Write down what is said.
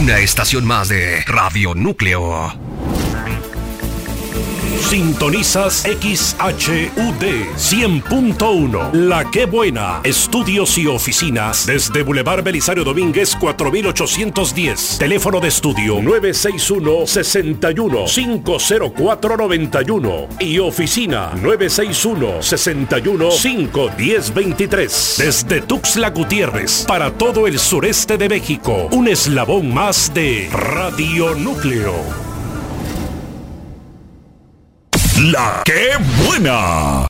Una estación más de Radio Núcleo. Sintonizas XHUD 100.1. La Qué Buena. Estudios y oficinas desde Boulevard Belisario Domínguez 4810. Teléfono de estudio 961-61-50491 y oficina 961-61-51023. Desde Tuxtla Gutiérrez para todo el sureste de México. Un eslabón más de Radio Núcleo. La Qué Buena.